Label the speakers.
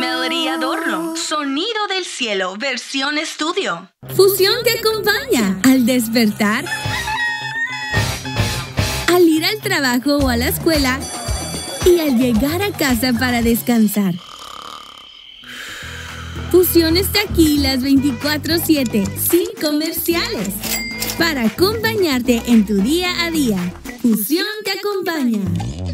Speaker 1: Melody Adorno, Sonido del Cielo, versión estudio.
Speaker 2: Fusión te acompaña al despertar, al ir al trabajo o a la escuela y al llegar a casa para descansar. Fusión está aquí las 24/7, sin comerciales, para acompañarte en tu día a día. Fusión te acompaña.